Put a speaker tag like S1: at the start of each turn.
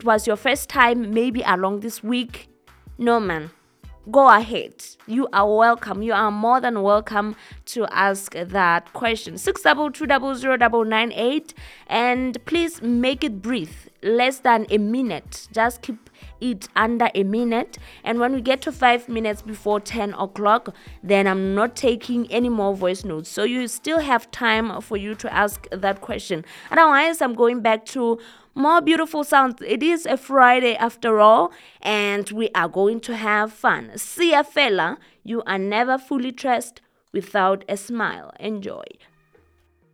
S1: was your first time maybe along this week, no man, go ahead. You are welcome. You are more than welcome to ask that question. 622000098, and please make it brief, less than a minute. Just keep it under a minute, and when we get to 5 minutes before 10 o'clock, then I'm not taking any more voice notes, so you still have time for you to ask that question. Otherwise, I'm going back to more beautiful sounds. It is a Friday after all, and we are going to have fun. See ya, fella. You are never fully dressed without a smile. Enjoy.